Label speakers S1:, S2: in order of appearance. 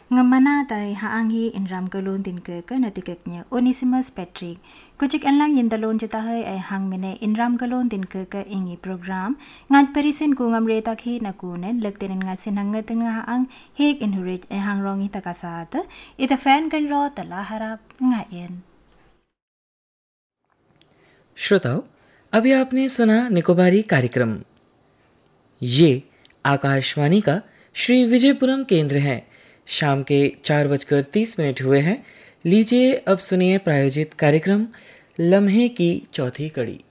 S1: Ngamana tay haangi inram galon din ke natikaknya Onesimus Patrick. Kucik enlang yindalon jetahay ay hang mine inram galon din ke ingi program. Ngat perisin ku ngamre takhi nakunen legtinin nga sinangat nga haang hek inhurit ay hang rongi takasata. Ita fan kan ro tala harap ngayen.
S2: श्रोताओं, अभी आपने सुना निकोबारी कार्यक्रम। ये आकाशवाणी का श्री विजयपुरम केंद्र है। शाम के 4:30 हुए हैं। लीजिए अब सुनिए प्रायोजित कार्यक्रम लम्हे की चौथी कड़ी।